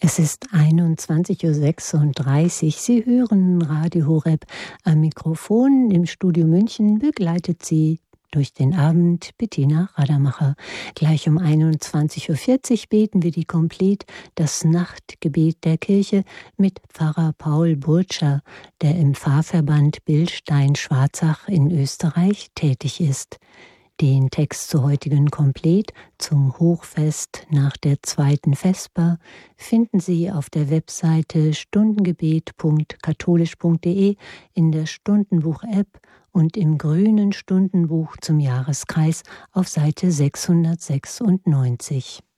Es ist 21:36 Uhr. Sie hören Radio Horeb. Am Mikrofon im Studio München begleitet Sie durch den Abend Bettina Radermacher. Gleich um 21:40 Uhr beten wir die Komplet, das Nachtgebet der Kirche, mit Pfarrer Paul Burtscher, der im Pfarrverband Bilstein-Schwarzach in Österreich tätig ist. Den Text zur heutigen Komplet zum Hochfest nach der zweiten Vesper finden Sie auf der Webseite stundengebet.katholisch.de, in der Stundenbuch-App und im grünen Stundenbuch zum Jahreskreis auf Seite 696.